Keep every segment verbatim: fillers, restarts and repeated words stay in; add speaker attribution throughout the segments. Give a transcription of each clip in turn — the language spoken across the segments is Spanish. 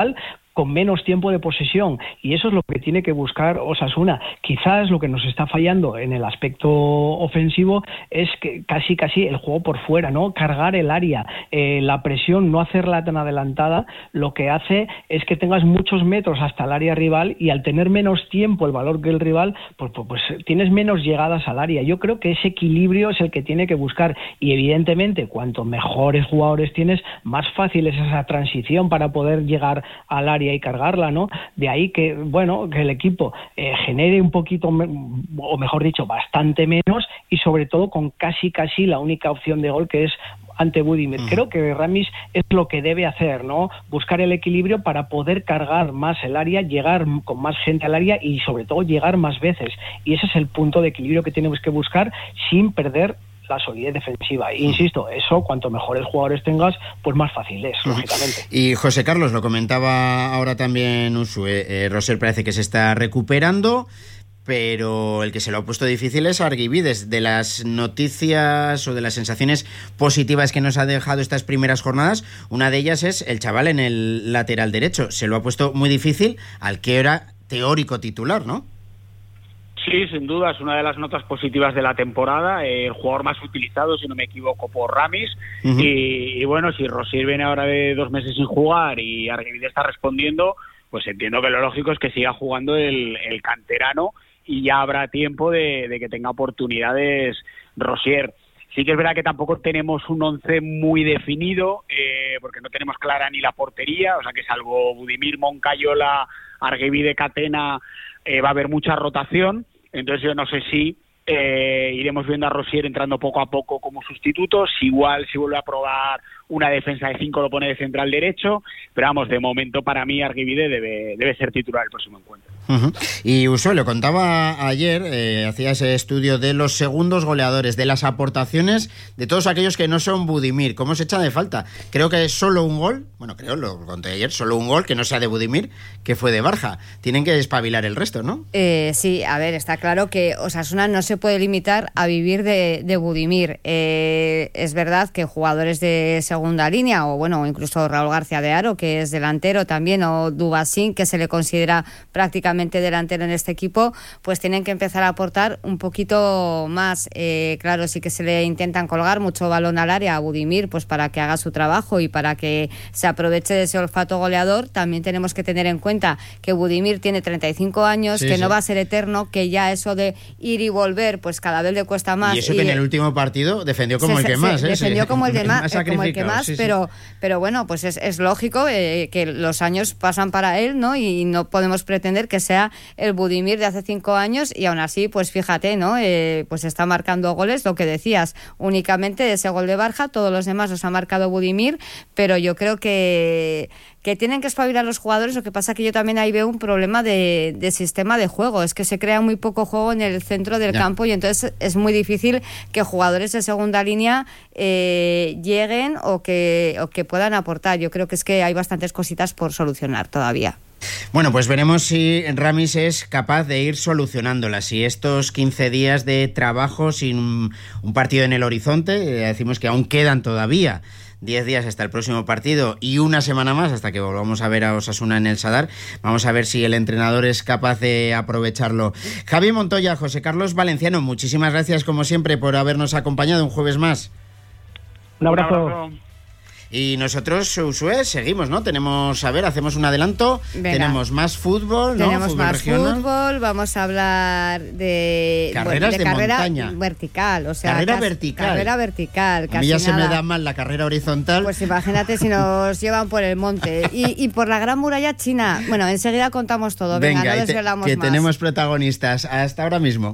Speaker 1: con menos tiempo de posesión, y eso es lo que tiene que buscar Osasuna. Quizás lo que nos está fallando en el aspecto ofensivo es que casi casi el juego por fuera, ¿no? Cargar el área, eh, la presión, no hacerla tan adelantada, lo que hace es que tengas muchos metros hasta el área rival, y al tener menos tiempo el valor que el rival, pues, pues, pues tienes menos llegadas al área. Yo creo que ese equilibrio es el que tiene que buscar, y evidentemente cuanto mejores jugadores tienes, más fácil es esa transición para poder llegar al área y cargarla, ¿no? De ahí que, bueno, que el equipo eh, genere un poquito, me- o mejor dicho, bastante menos, y sobre todo con casi casi la única opción de gol, que es ante Budimir. Mm. Creo que Ramis es lo que debe hacer, ¿no? Buscar el equilibrio para poder cargar más el área, llegar con más gente al área y sobre todo llegar más veces. Y ese es el punto de equilibrio que tenemos que buscar sin perder la solidez defensiva. E insisto, eso cuanto mejores jugadores tengas, pues más fácil es, lógicamente.
Speaker 2: Y José Carlos, lo comentaba ahora también Usue, eh, Rosier parece que se está recuperando, pero el que se lo ha puesto difícil es Argivides. De las noticias o de las sensaciones positivas que nos ha dejado estas primeras jornadas, una de ellas es el chaval en el lateral derecho. Se lo ha puesto muy difícil al que era teórico titular, ¿no?
Speaker 3: Sí, sin duda, es una de las notas positivas de la temporada, eh, el jugador más utilizado, si no me equivoco, por Ramis, uh-huh. y, y bueno, si Rosier viene ahora de dos meses sin jugar y Argivide está respondiendo, pues entiendo que lo lógico es que siga jugando el, el canterano, y ya habrá tiempo de, de que tenga oportunidades Rosier. Sí que es verdad que tampoco tenemos un once muy definido, eh, porque no tenemos clara ni la portería, o sea que salvo Budimir, Moncayola, Argivide, Catena, eh, va a haber mucha rotación. Entonces yo no sé si eh, iremos viendo a Rosier entrando poco a poco como sustituto, si igual si vuelve a probar una defensa de cinco lo pone de central derecho, pero vamos, de momento para mí Argivide debe, debe ser titular el próximo encuentro.
Speaker 2: Uh-huh. Y Usue, lo contaba ayer, eh, hacía ese estudio de los segundos goleadores, de las aportaciones de todos aquellos que no son Budimir, ¿cómo se echa de falta? Creo que es solo un gol, bueno, creo, lo conté ayer, solo un gol que no sea de Budimir, que fue de Barja. Tienen que despabilar el resto, ¿no?
Speaker 4: Eh, sí, a ver, está claro que Osasuna no se puede limitar a vivir de, de Budimir. Eh, es verdad que jugadores de segunda línea, o bueno, incluso Raúl García de Haro, que es delantero también, o Dubasín, que se le considera prácticamente delantero en este equipo, pues tienen que empezar a aportar un poquito más. Eh, claro, sí que se le intentan colgar mucho balón al área a Budimir, pues para que haga su trabajo y para que se aproveche de ese olfato goleador. También tenemos que tener en cuenta que Budimir tiene treinta y cinco años, sí, que sí. no va a ser eterno, que ya eso de ir y volver, pues cada vez le cuesta más.
Speaker 2: Y eso y, que en el último partido defendió como
Speaker 4: se,
Speaker 2: el que
Speaker 4: se,
Speaker 2: más, ¿eh?
Speaker 4: Defendió
Speaker 2: sí.
Speaker 4: como el de más,
Speaker 2: más
Speaker 4: como el que más, sí, pero, sí. pero bueno, pues es, es lógico eh, que los años pasan para él, ¿no? Y no podemos pretender que sea el Budimir de hace cinco años, y aún así, pues fíjate, ¿no? Eh, pues está marcando goles, lo que decías, únicamente ese gol de Barja, todos los demás los ha marcado Budimir, pero yo creo que que tienen que espabilar los jugadores. Lo que pasa que yo también ahí veo un problema de, de sistema de juego, es que se crea muy poco juego en el centro del ya. campo, y entonces es muy difícil que jugadores de segunda línea eh, lleguen o que, o que puedan aportar. Yo creo que es que hay bastantes cositas por solucionar todavía.
Speaker 2: Bueno, pues veremos si Ramis es capaz de ir solucionándolas. Si estos quince días de trabajo sin un partido en el horizonte, eh, decimos que aún quedan todavía diez días hasta el próximo partido y una semana más hasta que volvamos a ver a Osasuna en el Sadar. Vamos a ver si el entrenador es capaz de aprovecharlo. Javi Montoya, José Carlos Valenciano, muchísimas gracias como siempre por habernos acompañado un jueves más.
Speaker 1: Un abrazo. Un abrazo.
Speaker 2: Y nosotros, Usue, seguimos, ¿no? Tenemos, a ver, hacemos un adelanto. Venga. Tenemos más fútbol, ¿no?
Speaker 4: Tenemos
Speaker 2: fútbol
Speaker 4: más
Speaker 2: regional.
Speaker 4: fútbol, vamos a hablar de...
Speaker 2: Carreras
Speaker 4: de,
Speaker 2: de
Speaker 4: carrera
Speaker 2: montaña.
Speaker 4: vertical, o sea...
Speaker 2: Carrera
Speaker 4: casi,
Speaker 2: vertical.
Speaker 4: Carrera vertical, casi
Speaker 2: A mí ya
Speaker 4: nada.
Speaker 2: se me da mal la carrera horizontal.
Speaker 4: Pues imagínate si nos llevan por el monte. Y, y por la Gran Muralla China. Bueno, enseguida contamos todo. Venga, Venga no desvelamos
Speaker 2: te, que
Speaker 4: más.
Speaker 2: Que tenemos protagonistas. Hasta ahora mismo.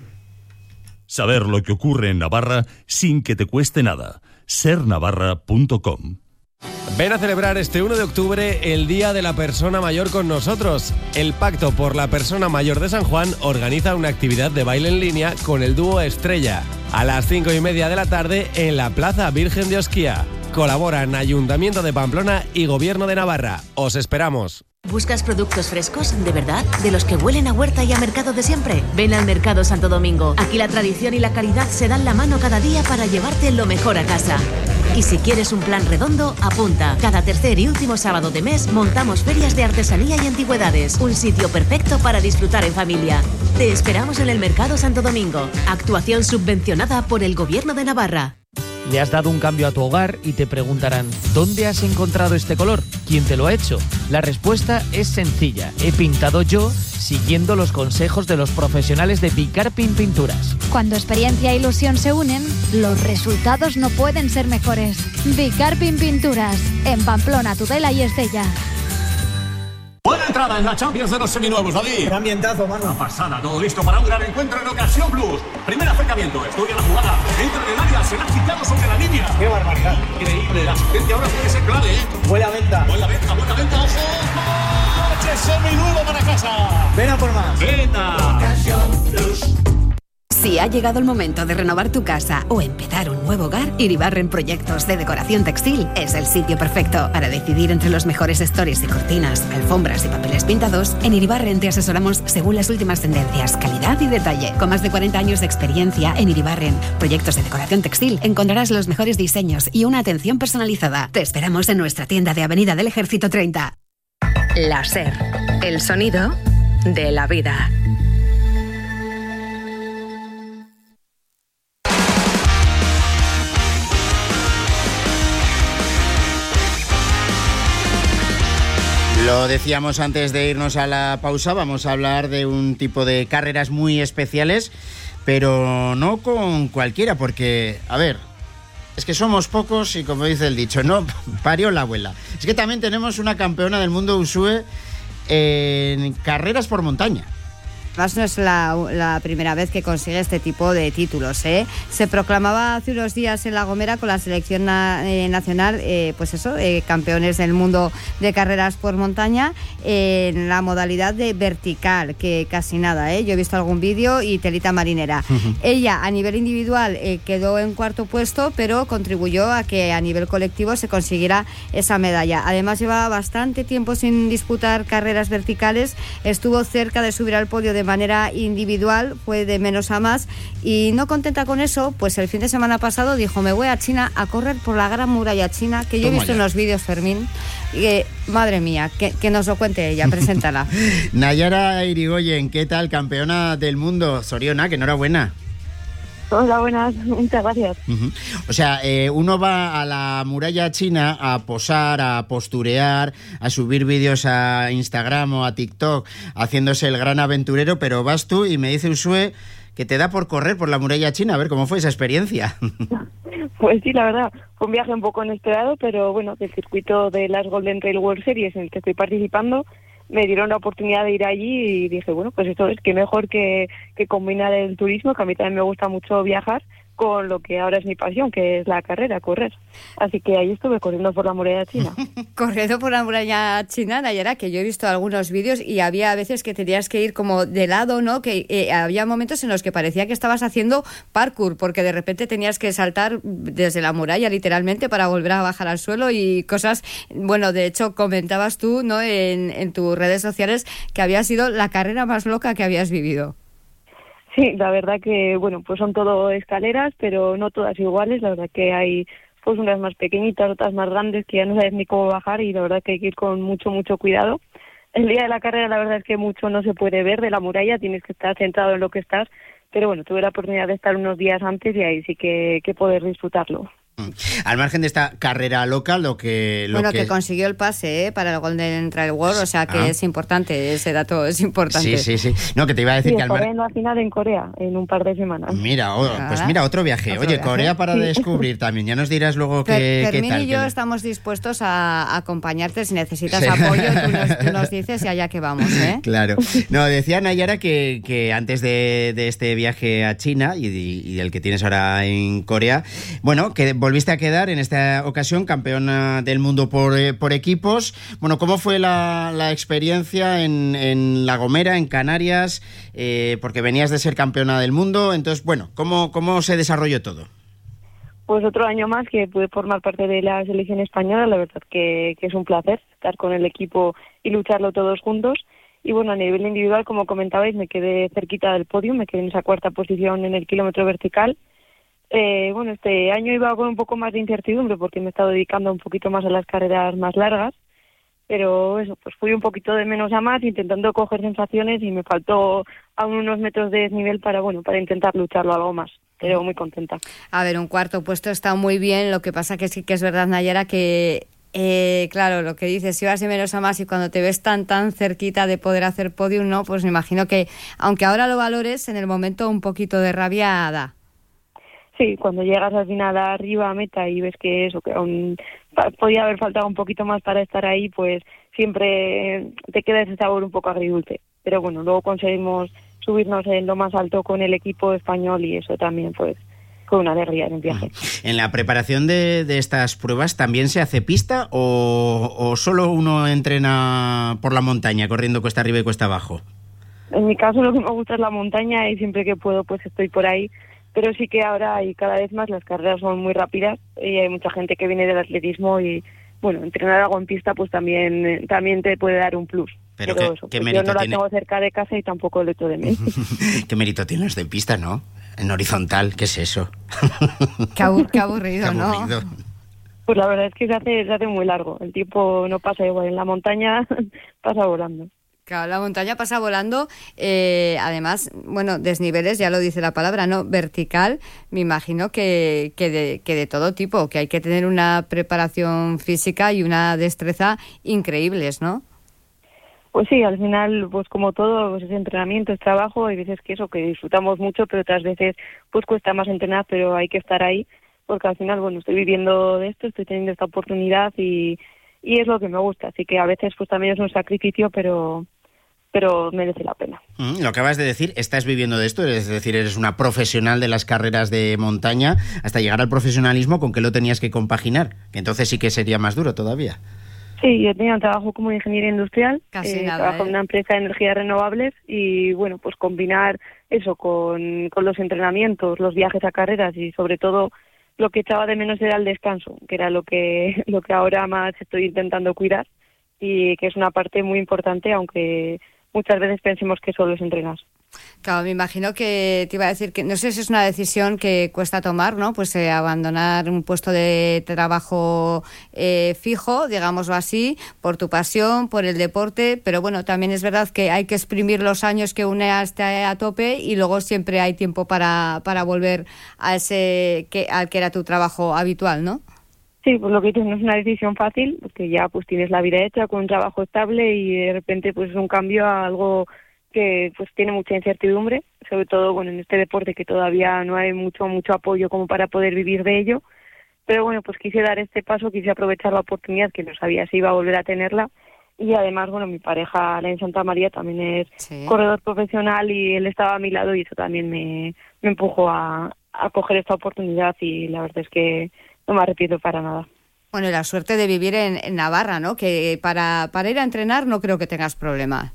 Speaker 5: Saber lo que ocurre en Navarra sin que te cueste nada. ser navarra punto com.
Speaker 6: Ven a celebrar este uno de octubre el Día de la Persona Mayor con nosotros. El Pacto por la Persona Mayor de San Juan organiza una actividad de baile en línea con el dúo Estrella a las cinco y media de la tarde en la Plaza Virgen de Osquía. Colaboran Ayuntamiento de Pamplona y Gobierno de Navarra. Os esperamos.
Speaker 7: ¿Buscas productos frescos, de verdad? ¿De los que huelen a huerta y a mercado de siempre? Ven al Mercado Santo Domingo. Aquí la tradición y la calidad se dan la mano cada día para llevarte lo mejor a casa. Y si quieres un plan redondo, apunta. Cada tercer y último sábado de mes montamos ferias de artesanía y antigüedades. Un sitio perfecto para disfrutar en familia. Te esperamos en el Mercado Santo Domingo. Actuación subvencionada por el Gobierno de Navarra.
Speaker 8: Le has dado un cambio a tu hogar y te preguntarán, ¿dónde has encontrado este color? ¿Quién te lo ha hecho? La respuesta es sencilla. He pintado yo siguiendo los consejos de los profesionales de Bicarpin Pinturas.
Speaker 9: Cuando experiencia e ilusión se unen, los resultados no pueden ser mejores. Bicarpin Pinturas, en Pamplona, Tudela y Estella.
Speaker 10: Buena entrada en la Champions de los seminuevos, David.
Speaker 11: Un ambientazo, mano.
Speaker 10: Una pasada, todo listo para un gran encuentro en Ocasión Plus. Primer acercamiento, estudia la jugada. Entra en el área, se la ha quitado sobre la línea.
Speaker 11: ¡Qué barbaridad!
Speaker 10: Increíble, la asistencia ahora puede ser clave, ¿eh?
Speaker 11: Buena venta.
Speaker 10: Buena venta, buena venta, ojo. ¡Coche seminuevo para casa!
Speaker 11: Ven a por más.
Speaker 10: Venta.
Speaker 11: Ocasión Plus.
Speaker 12: Si ha llegado el momento de renovar tu casa o empezar un nuevo hogar, Iribarren Proyectos de Decoración Textil es el sitio perfecto. Para decidir entre los mejores stores y cortinas, alfombras y papeles pintados, en Iribarren te asesoramos según las últimas tendencias, calidad y detalle. Con más de cuarenta años de experiencia en Iribarren Proyectos de Decoración Textil, encontrarás los mejores diseños y una atención personalizada. Te esperamos en nuestra tienda de Avenida del Ejército treinta.
Speaker 13: La SER, el sonido de la vida.
Speaker 2: Lo decíamos antes de irnos a la pausa, vamos a hablar de un tipo de carreras muy especiales, pero no con cualquiera, porque, a ver, es que somos pocos y como dice el dicho, no parió la abuela. Es que también tenemos una campeona del mundo U S U E en carreras por montaña.
Speaker 4: Además, no es la, la primera vez que consigue este tipo de títulos, ¿eh? Se proclamaba hace unos días en La Gomera con la selección na, eh, nacional, eh, pues eso, eh, campeones del mundo de carreras por montaña eh, en la modalidad de vertical, que casi nada, ¿eh? Yo he visto algún vídeo y telita marinera. Uh-huh. Ella a nivel individual eh, quedó en cuarto puesto, pero contribuyó a que a nivel colectivo se consiguiera esa medalla. Además, llevaba bastante tiempo sin disputar carreras verticales, estuvo cerca de subir al podio de manera individual, fue de menos a más, y no contenta con eso, pues el fin de semana pasado dijo, me voy a China a correr por la Gran Muralla China, que yo Toma he visto ya. en los vídeos, Fermín, y que, madre mía, que, que nos lo cuente ella, preséntala.
Speaker 2: Nayara Irigoyen, ¿qué tal? Campeona del mundo, Soriona, que enhorabuena.
Speaker 14: Hola, buenas, muchas gracias.
Speaker 2: Uh-huh. O sea, eh, uno va a la muralla china a posar, a posturear, a subir vídeos a Instagram o a TikTok, haciéndose el gran aventurero, pero vas tú y me dice Usue que te da por correr por la muralla china. A ver, ¿cómo fue esa experiencia?
Speaker 14: Pues sí, la verdad, fue un viaje un poco inesperado, pero bueno, del circuito de las Golden Trail World Series en el que estoy participando, me dieron la oportunidad de ir allí y dije, bueno, pues esto es que mejor que, que combinar el turismo, que a mí también me gusta mucho viajar, con lo que ahora es mi pasión, que es la carrera, correr. Así que ahí estuve corriendo por la muralla china.
Speaker 4: Corriendo por la muralla china, Nayara, que yo he visto algunos vídeos y había a veces que tenías que ir como de lado, ¿no? Que eh, había momentos en los que parecía que estabas haciendo parkour, porque de repente tenías que saltar desde la muralla literalmente para volver a bajar al suelo y cosas. Bueno, de hecho comentabas tú, ¿no? En, en tus redes sociales que había sido la carrera más loca que habías vivido.
Speaker 14: Sí, la verdad que, bueno, pues son todo escaleras, pero no todas iguales. La verdad que hay pues unas más pequeñitas, otras más grandes, que ya no sabes ni cómo bajar, y la verdad que hay que ir con mucho, mucho cuidado. El día de la carrera la verdad es que mucho no se puede ver de la muralla, tienes que estar centrado en lo que estás, pero bueno, tuve la oportunidad de estar unos días antes y ahí sí que, que poder disfrutarlo.
Speaker 2: Al margen de esta carrera local, lo que... Lo
Speaker 4: bueno,
Speaker 2: que...
Speaker 4: que consiguió el pase ¿eh? para el Golden Trail World, o sea que ah. es importante, ese dato es importante.
Speaker 2: Sí, sí, sí. No, que te iba a decir
Speaker 14: sí,
Speaker 2: que al margen...
Speaker 14: en la final en Corea, en un par de semanas.
Speaker 2: Mira, oh, pues mira, otro viaje. Otro Oye, viaje. Corea para sí. descubrir también. Ya nos dirás luego qué,
Speaker 4: qué tal.
Speaker 2: Fermín
Speaker 4: y yo
Speaker 2: que...
Speaker 4: estamos dispuestos a, a acompañarte si necesitas sí. apoyo, tú nos, tú nos dices y allá que vamos, ¿eh?
Speaker 2: Claro. No, decía Nayara que, que antes de, de este viaje a China y, y del que tienes ahora en Corea, bueno, que volviste a quedar en esta ocasión campeona del mundo por, eh, por equipos. Bueno, ¿cómo fue la, la experiencia en, en La Gomera, en Canarias? Eh, porque venías de ser campeona del mundo. Entonces, bueno, ¿cómo, cómo se desarrolló todo?
Speaker 14: Pues otro año más que pude formar parte de la selección española. La verdad que, que es un placer estar con el equipo y lucharlo todos juntos. Y bueno, a nivel individual, como comentabais, me quedé cerquita del podio, me quedé en esa cuarta posición en el kilómetro vertical. Eh, bueno, este año iba con un poco más de incertidumbre porque me he estado dedicando un poquito más a las carreras más largas, pero eso, pues fui un poquito de menos a más intentando coger sensaciones y me faltó aún unos metros de desnivel para, bueno, para intentar lucharlo algo más. Pero muy contenta.
Speaker 4: A ver, un cuarto puesto está muy bien, lo que pasa que sí que es verdad, Nayara, que eh, claro, lo que dices, si vas de menos a más y cuando te ves tan tan cerquita de poder hacer podium, ¿no? Pues me imagino que, aunque ahora lo valores, en el momento un poquito de rabia da.
Speaker 14: Sí, cuando llegas al final arriba a meta y ves que eso, que aún podía haber faltado un poquito más para estar ahí, pues siempre te queda ese sabor un poco agridulce. Pero bueno, luego conseguimos subirnos en lo más alto con el equipo español y eso también pues fue una alegría en el viaje.
Speaker 2: ¿En la preparación de, de estas pruebas también se hace pista o, o solo uno entrena por la montaña, corriendo cuesta arriba y cuesta abajo?
Speaker 14: En mi caso lo que me gusta es la montaña y siempre que puedo pues estoy por ahí, pero sí que ahora y cada vez más las carreras son muy rápidas y hay mucha gente que viene del atletismo y bueno, entrenar algo en pista pues también también te puede dar un plus.
Speaker 2: Pero,
Speaker 14: Pero
Speaker 2: ¿qué,
Speaker 14: eso,
Speaker 2: qué
Speaker 14: pues
Speaker 2: mérito
Speaker 14: yo no la
Speaker 2: tiene?
Speaker 14: tengo cerca de casa y tampoco lo echo de mí.
Speaker 2: ¿Qué mérito tiene los de pista, no? En horizontal, ¿qué es eso?
Speaker 4: Qué, abur- qué aburrido,
Speaker 2: Qué aburrido.
Speaker 14: ¿no? Pues la verdad es que se hace, se hace muy largo. El tiempo no pasa igual. En la montaña pasa volando.
Speaker 4: Claro, la montaña pasa volando, eh, además, bueno, desniveles, ya lo dice la palabra, ¿no? Vertical, me imagino que, que, de, que de todo tipo, que hay que tener una preparación física y una destreza increíbles, ¿no?
Speaker 14: Pues sí, al final, pues como todo, pues es entrenamiento, es trabajo, hay veces que eso, que disfrutamos mucho, pero otras veces pues cuesta más entrenar, pero hay que estar ahí, porque al final, bueno, estoy viviendo de esto, estoy teniendo esta oportunidad y, y es lo que me gusta, así que a veces pues también es un sacrificio, pero pero merece la pena.
Speaker 2: Mm, lo acabas de decir, estás viviendo de esto, es decir, eres una profesional de las carreras de montaña, hasta llegar al profesionalismo, ¿con qué lo tenías que compaginar? Que entonces sí que sería más duro todavía.
Speaker 14: Sí, yo tenía un trabajo como ingeniera industrial,
Speaker 4: Casi
Speaker 14: eh,
Speaker 4: nada,
Speaker 14: trabajo
Speaker 4: ¿eh?
Speaker 14: en una empresa de energías renovables y bueno, pues combinar eso con, con los entrenamientos, los viajes a carreras y sobre todo lo que echaba de menos era el descanso, que era lo que, lo que ahora más estoy intentando cuidar y que es una parte muy importante, aunque muchas veces pensemos que solo es entrenar.
Speaker 4: Claro, me imagino que te iba a decir que no sé si es una decisión que cuesta tomar, ¿no? Pues eh, abandonar un puesto de trabajo eh, fijo, digámoslo así, por tu pasión, por el deporte, pero bueno, también es verdad que hay que exprimir los años que une hasta a tope y luego siempre hay tiempo para, para volver a ese que al que era tu trabajo habitual, ¿no?
Speaker 14: Sí, pues lo que dices no es una decisión fácil, porque ya pues tienes la vida hecha con un trabajo estable y de repente pues es un cambio a algo que pues tiene mucha incertidumbre, sobre todo bueno en este deporte que todavía no hay mucho mucho apoyo como para poder vivir de ello, pero bueno pues quise dar este paso, quise aprovechar la oportunidad que no sabía si iba a volver a tenerla y además bueno mi pareja Alain Santa María también es
Speaker 4: sí.
Speaker 14: corredor profesional y él estaba a mi lado y eso también me, me empujó a, a coger esta oportunidad y la verdad es que no me arrepiento para nada.
Speaker 4: Bueno, y la suerte de vivir en, en Navarra, ¿no? Que para, para ir a entrenar no creo que tengas problema.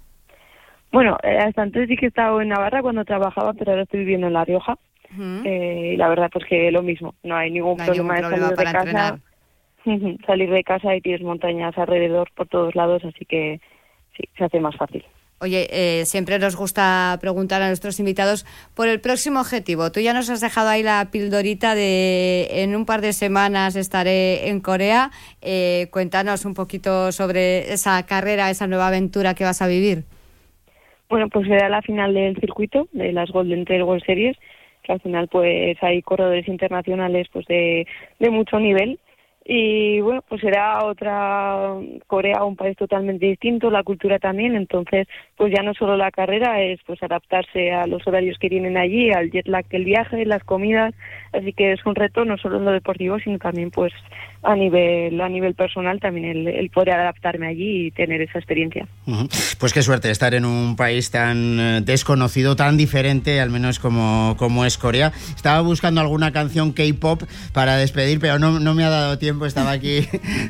Speaker 14: Bueno, eh, hasta entonces sí que he estado en Navarra cuando trabajaba, pero ahora estoy viviendo en La Rioja.
Speaker 4: Uh-huh.
Speaker 14: Eh, y la verdad pues que lo mismo, no hay ningún
Speaker 4: no hay
Speaker 14: problema
Speaker 4: ningún
Speaker 14: de
Speaker 4: problema
Speaker 14: salir
Speaker 4: para
Speaker 14: de casa.
Speaker 4: entrenar.
Speaker 14: Salir de casa y tienes montañas alrededor por todos lados, así que sí, se hace más fácil.
Speaker 4: Oye, eh, siempre nos gusta preguntar a nuestros invitados por el próximo objetivo. Tú ya nos has dejado ahí la pildorita de en un par de semanas estaré en Corea. Eh, cuéntanos un poquito sobre esa carrera, esa nueva aventura que vas a vivir.
Speaker 14: Bueno, pues será la final del circuito de las Golden Trail World Series, que al final pues hay corredores internacionales pues de, de mucho nivel. Y bueno, pues será otra Corea, un país totalmente distinto, la cultura también, entonces pues ya no solo la carrera, es pues adaptarse a los horarios que tienen allí, al jet lag del viaje, las comidas, así que es un reto no solo en lo deportivo, sino también pues a nivel a nivel personal también el, el poder adaptarme allí y tener esa experiencia.
Speaker 2: Uh-huh. Pues qué suerte estar en un país tan desconocido, tan diferente, al menos como, como es Corea. Estaba buscando alguna canción K-pop para despedir, pero no, no me ha dado tiempo. Estaba aquí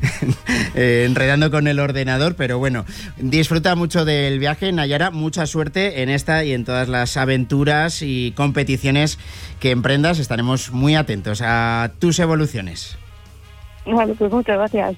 Speaker 2: eh, enredando con el ordenador, pero bueno, disfruta mucho del viaje, Nayara, mucha suerte en esta y en todas las aventuras y competiciones que emprendas, estaremos muy atentos a tus evoluciones.
Speaker 14: Vale, pues muchas gracias.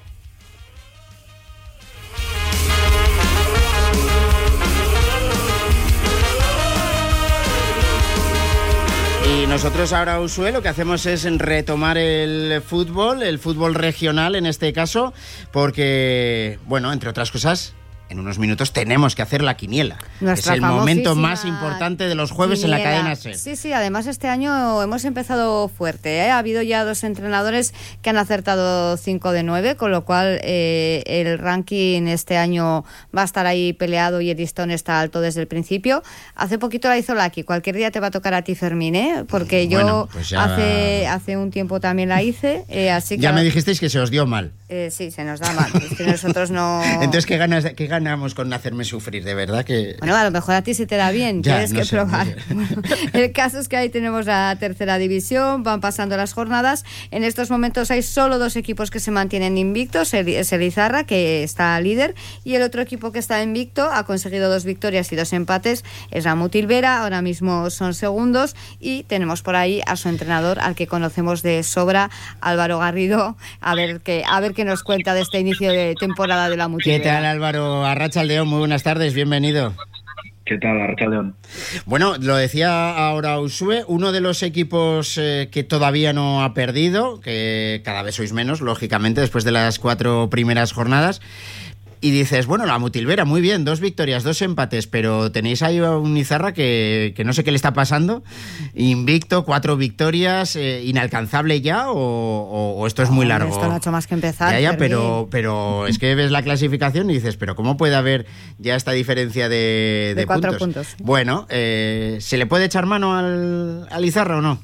Speaker 2: Y Nosotros ahora, Usue, lo que hacemos es retomar el fútbol, el fútbol regional en este caso, porque, bueno, entre otras cosas, en unos minutos tenemos que hacer la quiniela. Nuestra es el momento más importante de los jueves quiniela. En la cadena SER.
Speaker 4: Sí, sí, además este año hemos empezado fuerte, ¿eh? Ha habido ya dos entrenadores que han acertado cinco de nueve, con lo cual eh, el ranking este año va a estar ahí peleado y el listón está alto desde el principio. Hace poquito la hizo Laki, cualquier día te va a tocar a ti, Fermín, ¿eh? Porque yo bueno, pues ya... hace, hace un tiempo también la hice, eh, así que...
Speaker 2: Ya me dijisteis que se os dio mal.
Speaker 4: Eh, sí, se nos da mal, es que nosotros no...
Speaker 2: Entonces, ¿qué ganas, qué ganamos con hacerme sufrir? De verdad que...
Speaker 4: Bueno, a lo mejor a ti se te da bien, ya, tienes no que sé, probar. No sé. Bueno, el caso es que ahí tenemos la tercera división, van pasando las jornadas. En estos momentos hay solo dos equipos que se mantienen invictos, es el Izarra, que está líder, y el otro equipo que está invicto, ha conseguido dos victorias y dos empates, es la Mutilvera, ahora mismo son segundos, y tenemos por ahí a su entrenador, al que conocemos de sobra, Álvaro Garrido, a ver qué, a ver qué nos cuenta de este inicio de temporada de la Mutilvera.
Speaker 2: ¿Qué tal, Álvaro? Arratsaldeon, muy buenas tardes, bienvenido.
Speaker 15: ¿Qué tal, Arratsaldeon?
Speaker 2: Bueno, lo decía ahora Usue, uno de los equipos eh, que todavía no ha perdido, que cada vez sois menos, lógicamente, después de las cuatro primeras jornadas. Y dices, bueno, la Mutilvera, muy bien, dos victorias, dos empates, pero tenéis ahí a un Izarra que, que no sé qué le está pasando, invicto, cuatro victorias, eh, inalcanzable ya, o, o, o esto es muy largo.
Speaker 4: Esto no ha hecho más que empezar.
Speaker 2: Ya, ya, pero, pero es que ves la clasificación y dices, pero ¿cómo puede haber ya esta diferencia de, de,
Speaker 4: de cuatro
Speaker 2: puntos?
Speaker 4: puntos.
Speaker 2: Bueno, eh, ¿se le puede echar mano al, al Izarra o no?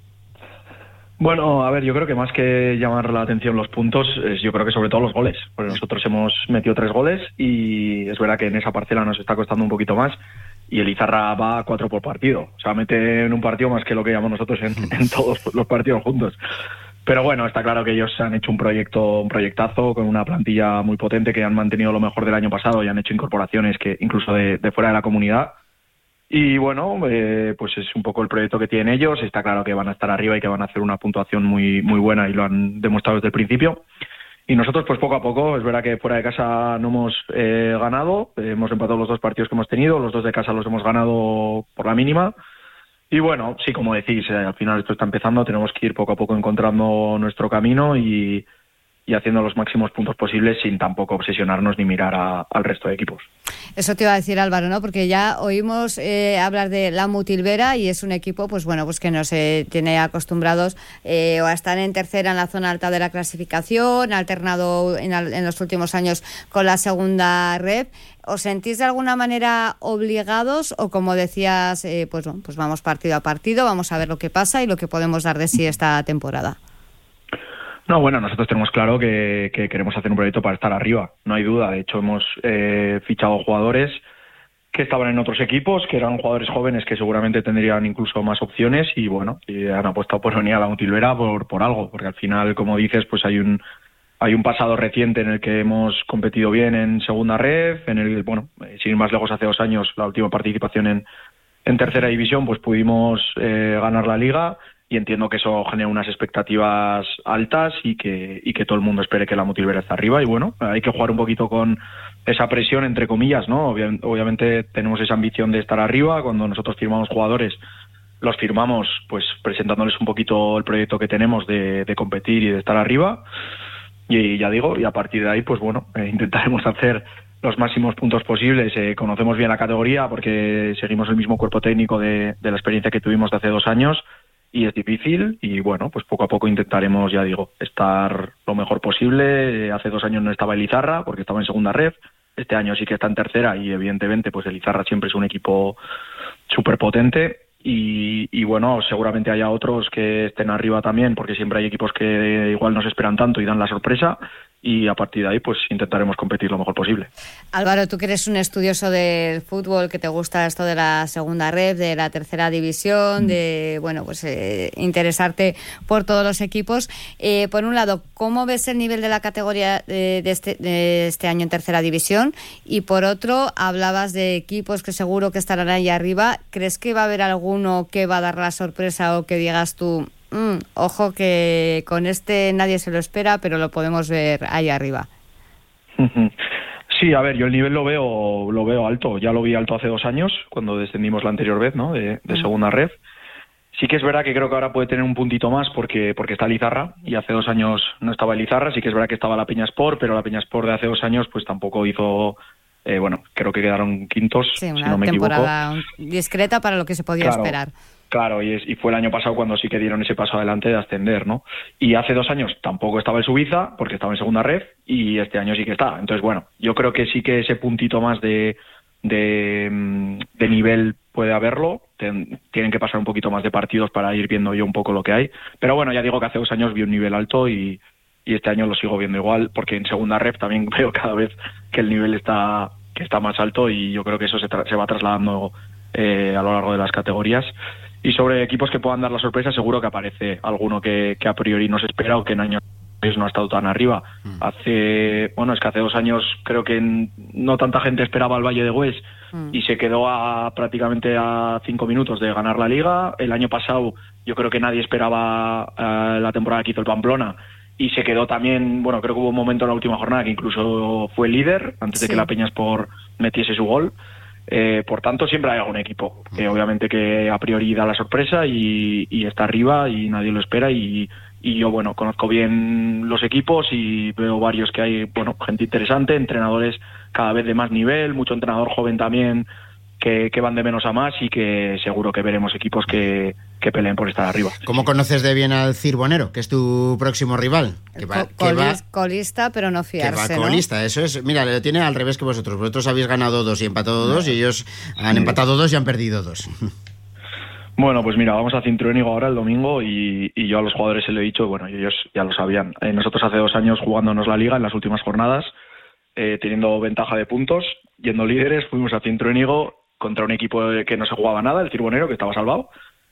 Speaker 15: Bueno, a ver, yo creo que más que llamar la atención los puntos, es, yo creo que sobre todo los goles. Porque nosotros hemos metido tres goles y es verdad que en esa parcela nos está costando un poquito más y el Izarra va a cuatro por partido. O sea, mete en un partido más que lo que llamamos nosotros en, en todos los partidos juntos. Pero bueno, está claro que ellos han hecho un proyecto, un proyectazo con una plantilla muy potente, que han mantenido lo mejor del año pasado y han hecho incorporaciones que incluso de, de fuera de la comunidad. Y bueno, eh, pues es un poco el proyecto que tienen ellos. Está claro que van a estar arriba y que van a hacer una puntuación muy muy buena y lo han demostrado desde el principio. Y nosotros pues poco a poco, es verdad que fuera de casa no hemos eh, ganado, eh, hemos empatado los dos partidos que hemos tenido, los dos de casa los hemos ganado por la mínima. Y bueno, sí, como decís, eh, al final esto está empezando, tenemos que ir poco a poco encontrando nuestro camino y, y haciendo los máximos puntos posibles sin tampoco obsesionarnos ni mirar a, al resto de equipos.
Speaker 4: Eso te iba a decir, Álvaro, ¿no? Porque ya oímos eh, hablar de la Mutilvera y es un equipo, pues bueno, pues que nos eh, tiene acostumbrados eh, o a estar en tercera en la zona alta de la clasificación, alternado en, en los últimos años con la segunda rep. ¿Os sentís de alguna manera obligados o, como decías, eh, pues, bueno, pues vamos partido a partido, vamos a ver lo que pasa y lo que podemos dar de sí esta temporada?
Speaker 15: No, bueno, nosotros tenemos claro que, que queremos hacer un proyecto para estar arriba, no hay duda. De hecho, hemos eh, fichado jugadores que estaban en otros equipos, que eran jugadores jóvenes que seguramente tendrían incluso más opciones y bueno, y han apostado por venir a la Mutilvera por, por algo, porque al final, como dices, pues hay un hay un pasado reciente en el que hemos competido bien en segunda ref, en el, bueno, sin ir más lejos, hace dos años, la última participación en, en tercera división, pues pudimos eh, ganar la liga. Y entiendo que eso genera unas expectativas altas y que y que todo el mundo espere que la Mutilvera esté arriba. Y bueno, hay que jugar un poquito con esa presión, entre comillas, ¿no? Obviamente, obviamente tenemos esa ambición de estar arriba. Cuando nosotros firmamos jugadores, los firmamos pues presentándoles un poquito el proyecto que tenemos de, de competir y de estar arriba. Y ya digo, y a partir de ahí, pues bueno, eh, intentaremos hacer los máximos puntos posibles. Eh, conocemos bien la categoría porque seguimos el mismo cuerpo técnico de, de la experiencia que tuvimos de hace dos años. Y es difícil y bueno, pues poco a poco intentaremos, ya digo, estar lo mejor posible. Hace dos años no estaba el Izarra porque estaba en segunda ref, este año sí que está en tercera y evidentemente pues el Izarra siempre es un equipo súper potente y, y bueno, seguramente haya otros que estén arriba también porque siempre hay equipos que igual no se esperan tanto y dan la sorpresa. Y a partir de ahí pues intentaremos competir lo mejor posible.
Speaker 4: Álvaro, tú que eres un estudioso del fútbol, que te gusta esto de la segunda ref, de la tercera división, mm. de bueno pues eh, interesarte por todos los equipos. Eh, por un lado, ¿cómo ves el nivel de la categoría de, de, este, de este año en tercera división? Y por otro, hablabas de equipos que seguro que estarán ahí arriba. ¿Crees que va a haber alguno que va a dar la sorpresa o que digas tú, Mm, ojo que con este nadie se lo espera, pero lo podemos ver ahí arriba?
Speaker 15: Sí, a ver, yo el nivel lo veo lo veo alto. Ya lo vi alto hace dos años, cuando descendimos la anterior vez, ¿no? De, de segunda ref. Sí que es verdad que creo que ahora puede tener un puntito más porque porque está Lizarra y hace dos años no estaba Lizarra. Sí que es verdad que estaba la Peñasport, pero la Peñasport de hace dos años pues tampoco hizo, eh, bueno, creo que quedaron quintos,
Speaker 4: sí, una
Speaker 15: si no me
Speaker 4: temporada
Speaker 15: equivoco.
Speaker 4: Discreta para lo que se podía
Speaker 15: Claro,
Speaker 4: esperar.
Speaker 15: Claro, y, es, y fue el año pasado cuando sí que dieron ese paso adelante de ascender, ¿no? Y hace dos años tampoco estaba el Suiza porque estaba en segunda ref y este año sí que está. Entonces, bueno, yo creo que sí que ese puntito más de, de, de nivel puede haberlo. Ten, tienen que pasar un poquito más de partidos para ir viendo yo un poco lo que hay. Pero bueno, ya digo que hace dos años vi un nivel alto y, y este año lo sigo viendo igual porque en segunda ref también veo cada vez que el nivel está, que está más alto y yo creo que eso se, tra- se va trasladando eh, a lo largo de las categorías. Y sobre equipos que puedan dar la sorpresa, seguro que aparece alguno que, que a priori no se espera o que en años no ha estado tan arriba. Mm. Hace, bueno, es que hace dos años creo que no tanta gente esperaba al Valle de Hues mm. y se quedó a prácticamente a cinco minutos de ganar la Liga. El año pasado yo creo que nadie esperaba uh, la temporada que hizo el Pamplona y se quedó también, bueno, creo que hubo un momento en la última jornada que incluso fue líder antes sí. de que la Peñasport metiese su gol. Eh, por tanto, siempre hay algún equipo que obviamente que a priori da la sorpresa y, y está arriba y nadie lo espera y, y yo, bueno, conozco bien los equipos y veo varios que hay, bueno, gente interesante, entrenadores cada vez de más nivel, mucho entrenador joven también que, que van de menos a más y que seguro que veremos equipos que, que peleen por estar arriba.
Speaker 2: ¿Cómo conoces de bien al Cirbonero, que es tu próximo rival? Que va,
Speaker 4: Co-
Speaker 2: que va,
Speaker 4: colista, pero no fiarse,
Speaker 2: que va colista,
Speaker 4: ¿no?
Speaker 2: Eso es. Mira, lo tiene al revés que vosotros. Vosotros habéis ganado dos y empatado dos y ellos han empatado dos y han perdido dos.
Speaker 15: Bueno, pues mira, vamos a Cintruénigo ahora el domingo y, y yo a los jugadores se lo he dicho, bueno, y ellos ya lo sabían. Eh, nosotros hace dos años jugándonos la Liga en las últimas jornadas, eh, teniendo ventaja de puntos, yendo líderes, fuimos a Cintruénigo contra un equipo que no se jugaba nada, el Cirbonero, que estaba salvado,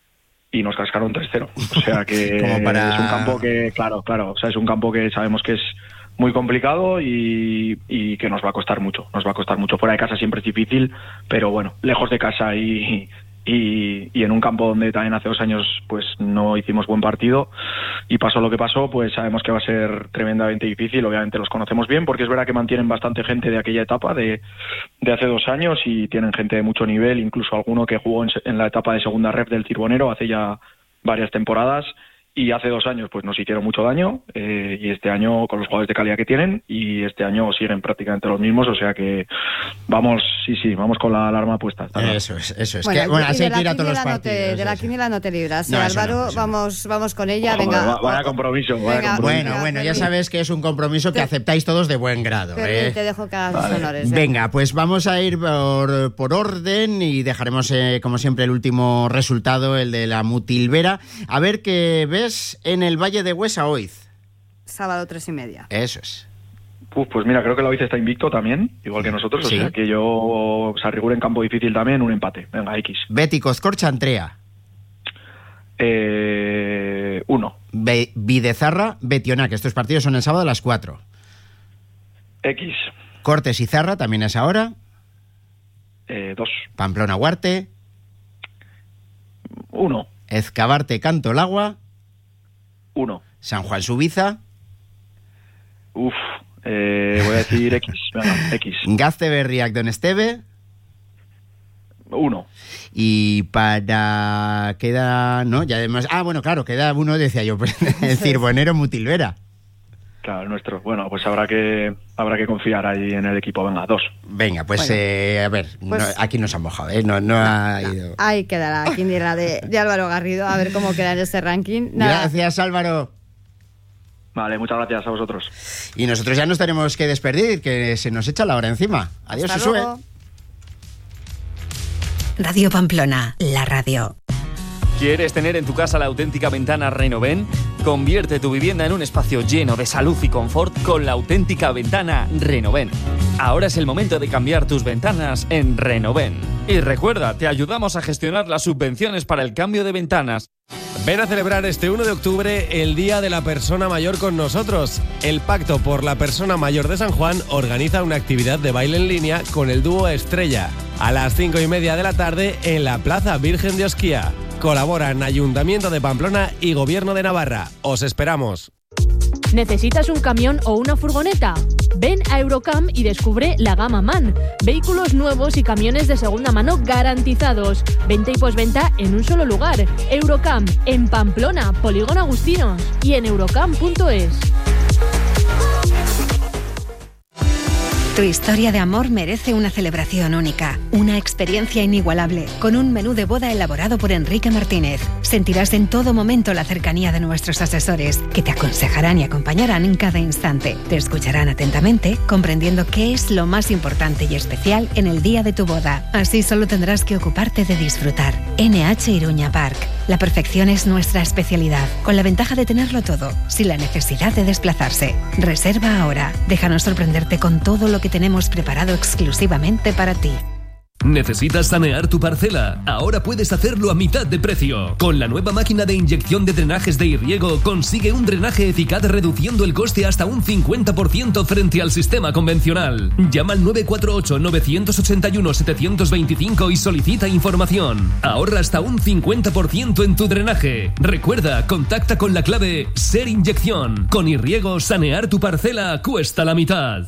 Speaker 15: y nos cascaron tres cero. O sea que para... es un campo que, claro, claro, o sea, es un campo que sabemos que es muy complicado y, y que nos va a costar mucho, nos va a costar mucho. Fuera de casa siempre es difícil, pero bueno, lejos de casa y... Y, y en un campo donde también hace dos años pues no hicimos buen partido y pasó lo que pasó, pues sabemos que va a ser tremendamente difícil. Obviamente los conocemos bien porque es verdad que mantienen bastante gente de aquella etapa de, de hace dos años y tienen gente de mucho nivel, incluso alguno que jugó en, en la etapa de segunda ref del Cirbonero hace ya varias temporadas. Y hace dos años pues nos hicieron mucho daño eh, y este año con los jugadores de calidad que tienen y este año siguen prácticamente los mismos, o sea que vamos, sí, sí, vamos con la alarma puesta.
Speaker 2: Eso es, eso es.
Speaker 4: Bueno,
Speaker 2: que, bueno, así hay que ir a todos los
Speaker 4: no
Speaker 2: partidos.
Speaker 4: Te, de la quiniela no te libras. No, Álvaro, no, vamos, vamos con ella.
Speaker 15: Joder,
Speaker 4: venga.
Speaker 15: Vaya compromiso. Vaya
Speaker 4: venga,
Speaker 15: compromiso.
Speaker 2: Bueno, bueno, ya sabes que es un compromiso que te, aceptáis todos de buen grado.
Speaker 4: Te,
Speaker 2: ¿eh?
Speaker 4: te dejo que hagas
Speaker 2: vale.
Speaker 4: los honores. ¿eh?
Speaker 2: Venga, pues vamos a ir por, por orden y dejaremos, eh, como siempre, el último resultado, el de la Mutilvera. A ver qué ves en el Valle de Hues a Oiz.
Speaker 4: Sábado tres y media.
Speaker 2: Eso es.
Speaker 15: Uf, pues mira, creo que la Oiz está invicto también, igual que nosotros, sí. O sea que yo, Sarrigur en campo difícil también, un empate. Venga, X.
Speaker 2: Bético, Escorcha, Antrea.
Speaker 15: Eh, uno.
Speaker 2: Be- Videzarra, Betionac. Estos partidos son el sábado a las cuatro.
Speaker 15: X.
Speaker 2: Cortes y Zarra, también es ahora.
Speaker 15: Eh, dos.
Speaker 2: Pamplona, Huarte.
Speaker 15: Uno.
Speaker 2: Ezcabarte, Canto, el Agua.
Speaker 15: Uno.
Speaker 2: San Juan, Subiza.
Speaker 15: Uf, eh, voy a decir X. Venga, X.
Speaker 2: Gazte, Berriac, Don Esteve.
Speaker 15: Uno.
Speaker 2: Y para... queda... no, ya además... ah, bueno, claro, queda uno, decía yo, el Cirbonero, Mutilvera.
Speaker 15: Claro, el nuestro. Bueno, pues habrá que habrá que confiar ahí en el equipo. Venga, dos.
Speaker 2: Venga, pues bueno, eh, a ver, pues, no, aquí nos han mojado, ¿eh? No, no, no ha ido.
Speaker 4: Ahí queda la quiniela de, de Álvaro Garrido, a ver cómo queda en este ranking.
Speaker 2: Nada. Gracias, Álvaro.
Speaker 15: Vale, muchas gracias a vosotros.
Speaker 2: Y nosotros ya nos tenemos que despedir, que se nos echa la hora encima. Adiós, Sue.
Speaker 12: Radio Pamplona, la radio.
Speaker 16: ¿Quieres tener en tu casa la auténtica ventana Renoven? Convierte tu vivienda en un espacio lleno de salud y confort con la auténtica ventana Renoven. Ahora es el momento de cambiar tus ventanas en Renoven. Y recuerda, te ayudamos a gestionar las subvenciones para el cambio de ventanas.
Speaker 6: Ven a celebrar este uno de octubre el Día de la Persona Mayor con nosotros. El Pacto por la Persona Mayor de San Juan organiza una actividad de baile en línea con el dúo Estrella a las cinco y media de la tarde en la Plaza Virgen de Osquía. Colaboran Ayuntamiento de Pamplona y Gobierno de Navarra. Os esperamos.
Speaker 17: ¿Necesitas un camión o una furgoneta? Ven a Eurocam y descubre la gama MAN. Vehículos nuevos y camiones de segunda mano garantizados. Venta y posventa en un solo lugar. Eurocam, en Pamplona, Polígono Agustinos y en eurocam punto es.
Speaker 12: Tu historia de amor merece una celebración única, una experiencia inigualable, con un menú de boda elaborado por Enrique Martínez. Sentirás en todo momento la cercanía de nuestros asesores, que te aconsejarán y acompañarán en cada instante. Te escucharán atentamente, comprendiendo qué es lo más importante y especial en el día de tu boda. Así solo tendrás que ocuparte de disfrutar. N H Iruña Park. La perfección es nuestra especialidad, con la ventaja de tenerlo todo, sin la necesidad de desplazarse. Reserva ahora. Déjanos sorprenderte con todo lo que tenemos preparado exclusivamente para ti.
Speaker 18: ¿Necesitas sanear tu parcela? Ahora puedes hacerlo a mitad de precio. Con la nueva máquina de inyección de drenajes de Irriego consigue un drenaje eficaz reduciendo el coste hasta un cincuenta por ciento frente al sistema convencional. Llama al nueve cuatro ocho, nueve ocho uno, siete dos cinco y solicita información. Ahorra hasta un cincuenta por ciento en tu drenaje. Recuerda, contacta con la clave SER Inyección. Con Irriego, sanear tu parcela cuesta la mitad.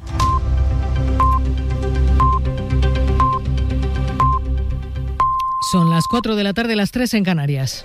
Speaker 19: Son las cuatro de la tarde, las tres en Canarias.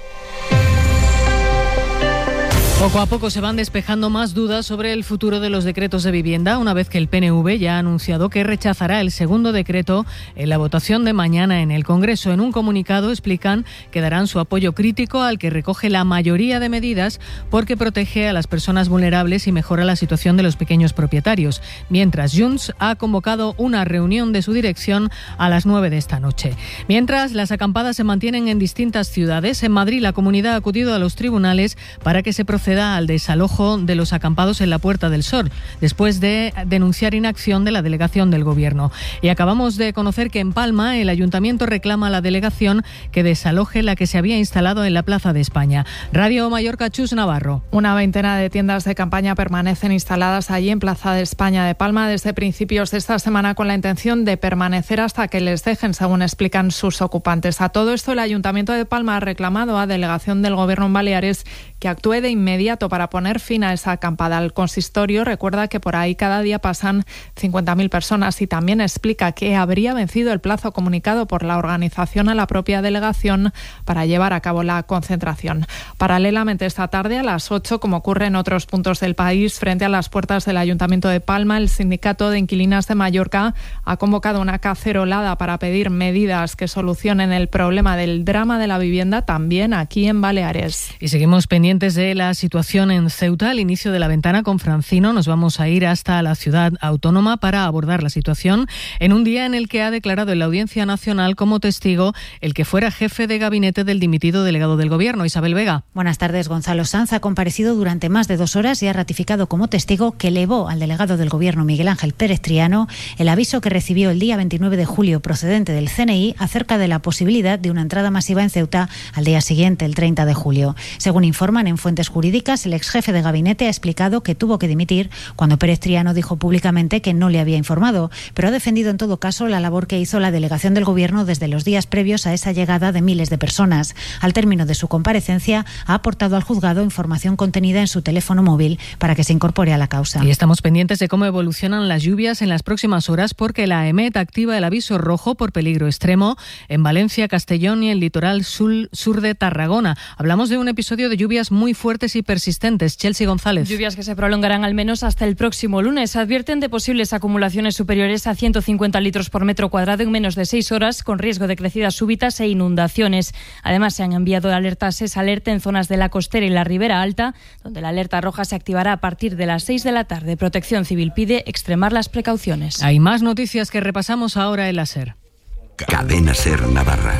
Speaker 19: Poco a poco se van despejando más dudas sobre el futuro de los decretos de vivienda, una vez que el P N V ya ha anunciado que rechazará el segundo decreto en la votación de mañana en el Congreso. En un comunicado explican que darán su apoyo crítico al que recoge la mayoría de medidas porque protege a las personas vulnerables y mejora la situación de los pequeños propietarios, mientras Junts ha convocado una reunión de su dirección a las nueve de esta noche. Mientras, las acampadas se mantienen en distintas ciudades. En Madrid, la comunidad ha acudido a los tribunales para que se proceda al desalojo de los acampados en la Puerta del Sol, después de denunciar inacción de la delegación del Gobierno. Y acabamos de conocer que en Palma el Ayuntamiento reclama a la delegación que desaloje la que se había instalado en la Plaza de España. Radio Mallorca, Chus Navarro.
Speaker 20: Una veintena de tiendas de campaña permanecen instaladas allí en Plaza de España de Palma desde principios de esta semana con la intención de permanecer hasta que les dejen, según explican sus ocupantes. A todo esto, el Ayuntamiento de Palma ha reclamado a delegación del Gobierno en Baleares que actúe de inmediato para poner fin a esa acampada. El consistorio recuerda que por ahí cada día pasan cincuenta mil personas y también explica que habría vencido el plazo comunicado por la organización a la propia delegación para llevar a cabo la concentración. Paralelamente, esta tarde a las ocho, como ocurre en otros puntos del país, frente a las puertas del Ayuntamiento de Palma, el Sindicato de Inquilinas de Mallorca ha convocado una cacerolada para pedir medidas que solucionen el problema del drama de la vivienda también aquí en Baleares.
Speaker 19: Y seguimos pendientes de la situación en Ceuta. Al inicio de la ventana con Francino nos vamos a ir hasta la ciudad autónoma para abordar la situación en un día en el que ha declarado en la Audiencia Nacional como testigo el que fuera jefe de gabinete del dimitido delegado del Gobierno, Isabel Vega.
Speaker 21: Buenas tardes. Gonzalo Sanz ha comparecido durante más de dos horas y ha ratificado como testigo que elevó al delegado del Gobierno, Miguel Ángel Pérez Triano, el aviso que recibió el día veintinueve de julio procedente del C N I acerca de la posibilidad de una entrada masiva en Ceuta al día siguiente, el treinta de julio. Según informan en fuentes jurídicas, el ex jefe de gabinete ha explicado que tuvo que dimitir cuando Pérez Triano dijo públicamente que no le había informado, pero ha defendido en todo caso la labor que hizo la delegación del Gobierno desde los días previos a esa llegada de miles de personas. Al término de su comparecencia, ha aportado al juzgado información contenida en su teléfono móvil para que se incorpore a la causa.
Speaker 19: Y estamos pendientes de cómo evolucionan las lluvias en las próximas horas porque la EMET activa el aviso rojo por peligro extremo en Valencia, Castellón y el litoral sur, sur de Tarragona. Hablamos de un episodio de lluvias muy fuertes y persistentes. Chelsea González.
Speaker 22: Lluvias que se prolongarán al menos hasta el próximo lunes. Advierten de posibles acumulaciones superiores a ciento cincuenta litros por metro cuadrado en menos de seis horas, con riesgo de crecidas súbitas e inundaciones. Además, se han enviado alertas SES Alerta en zonas de la costera y la Ribera Alta, donde la alerta roja se activará a partir de las seis de la tarde. Protección Civil pide extremar las precauciones.
Speaker 19: Hay más noticias que repasamos ahora en la SER.
Speaker 23: Cadena SER Navarra.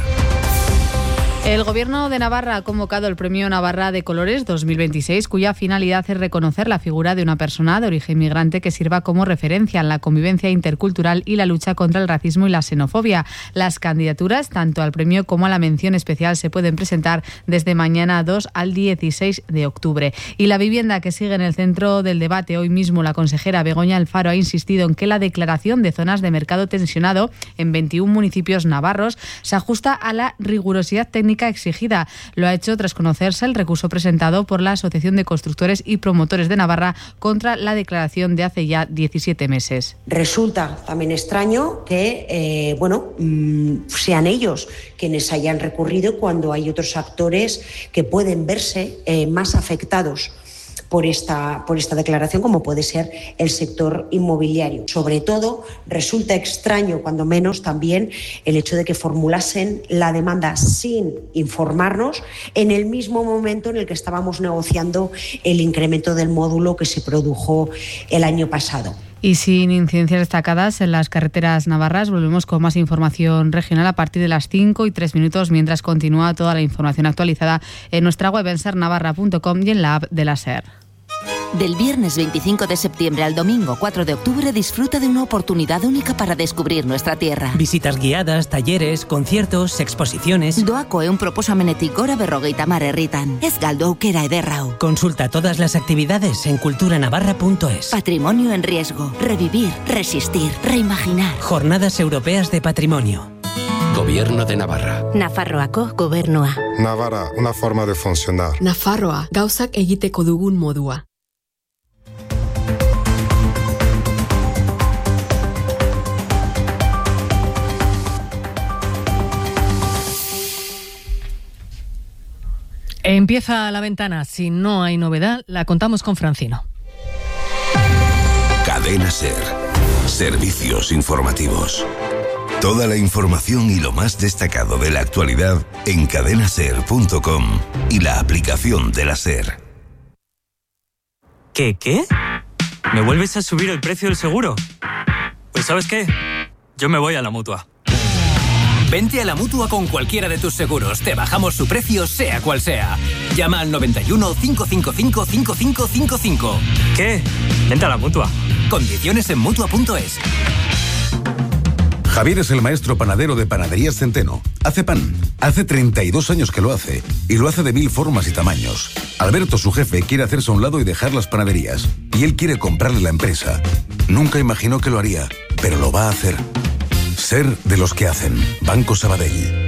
Speaker 4: El Gobierno de Navarra ha convocado el Premio Navarra de Colores dos mil veintiséis, cuya finalidad es reconocer la figura de una persona de origen migrante que sirva como referencia en la convivencia intercultural y la lucha contra el racismo y la xenofobia. Las candidaturas, tanto al premio como a la mención especial, se pueden presentar desde mañana dos al dieciséis de octubre. Y la vivienda, que sigue en el centro del debate. Hoy mismo la consejera Begoña Alfaro ha insistido en que la declaración de zonas de mercado tensionado en veintiún municipios navarros se ajusta a la rigurosidad técnica
Speaker 1: técnica exigida. Lo ha hecho tras conocerse el recurso presentado por la Asociación de Constructores y Promotores de Navarra contra la declaración de hace ya diecisiete meses.
Speaker 3: Resulta también extraño que eh, bueno, mmm, sean ellos quienes hayan recurrido cuando hay otros actores que pueden verse eh, más afectados por esta, por esta declaración, como puede ser el sector inmobiliario. Sobre todo, resulta extraño, cuando menos, también el hecho de que formulasen la demanda sin informarnos en el mismo momento en el que estábamos negociando el incremento del módulo que se produjo el año pasado.
Speaker 1: Y sin incidencias destacadas en las carreteras navarras, volvemos con más información regional a partir de las cinco y tres minutos, mientras continúa toda la información actualizada en nuestra web en ser navarra punto com y en la app de la SER.
Speaker 5: Del viernes veinticinco de septiembre al domingo cuatro de octubre disfruta de una oportunidad única para descubrir nuestra tierra.
Speaker 24: Visitas guiadas, talleres, conciertos, exposiciones.
Speaker 5: Doako eun proposamenetik gora berrogeita hamar herritan. Ez galdu aukera ederrau.
Speaker 24: Consulta todas las actividades en cultura navarra punto es.
Speaker 5: Patrimonio en riesgo. Revivir, resistir, reimaginar.
Speaker 24: Jornadas Europeas de Patrimonio.
Speaker 23: Gobierno de Navarra.
Speaker 5: Nafarroako gobernua.
Speaker 25: Navarra, una forma de funcionar.
Speaker 26: Nafarroa, gauzak egiteko dugun modua.
Speaker 19: Empieza la ventana. Si no hay novedad, la contamos con Francino.
Speaker 23: Cadena SER. Servicios informativos. Toda la información y lo más destacado de la actualidad en cadena ser punto com y la aplicación de la SER.
Speaker 27: ¿Qué, qué? ¿Me vuelves a subir el precio del seguro? Pues ¿sabes qué? Yo me voy a la Mutua.
Speaker 28: Vente a la Mutua con cualquiera de tus seguros. Te bajamos su precio, sea cual sea. Llama al noventa y uno, cinco cinco cinco, cinco cinco cinco cinco.
Speaker 27: ¿Qué? Vente a la Mutua.
Speaker 28: Condiciones en mutua punto es.
Speaker 29: Javier es el maestro panadero de Panaderías Centeno. Hace pan. Hace treinta y dos años que lo hace. Y lo hace de mil formas y tamaños. Alberto, su jefe, quiere hacerse a un lado y dejar las panaderías. Y él quiere comprarle la empresa. Nunca imaginó que lo haría, pero lo va a hacer. Ser de los que hacen. Banco Sabadell.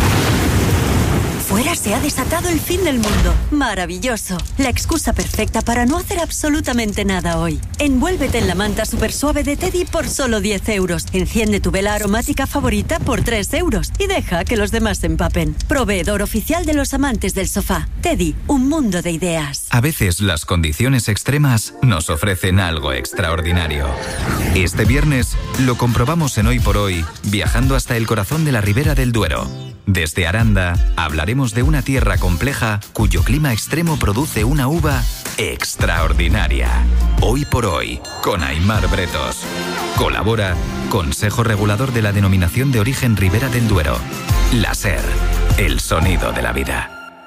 Speaker 30: Fuera se ha desatado el fin del mundo. Maravilloso. La excusa perfecta para no hacer absolutamente nada hoy. Envuélvete en la manta super suave de Teddy por solo diez euros. Enciende tu vela aromática favorita por tres euros. Y deja que los demás se empapen. Proveedor oficial de los amantes del sofá. Teddy, un mundo de ideas.
Speaker 31: A veces las condiciones extremas nos ofrecen algo extraordinario. Este viernes lo comprobamos en Hoy por Hoy, viajando hasta el corazón de la Ribera del Duero. Desde Aranda hablaremos de una tierra compleja cuyo clima extremo produce una uva extraordinaria. Hoy por Hoy, con Aimar Bretos. Colabora Consejo Regulador de la Denominación de Origen Ribera del Duero. La SER, el sonido de la vida.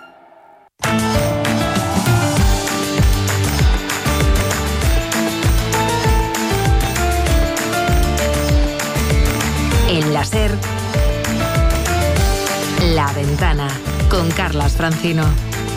Speaker 13: En la SER, La Ventana, con Carlas Francino.